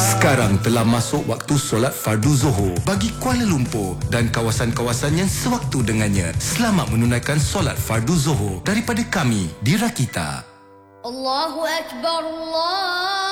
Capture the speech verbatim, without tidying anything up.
Sekarang telah masuk waktu solat fardu Zuhur bagi Kuala Lumpur dan kawasan-kawasan yang sewaktu dengannya. Selamat menunaikan solat fardu Zuhur daripada kami di Rakita. Allahu Akbar, Allah.